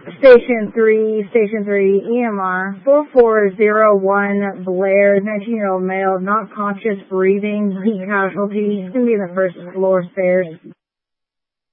Station 3, EMR, 4401 Blair, 19-year-old male, not conscious, breathing, heat casualty. He's going to be in the first floor stairs.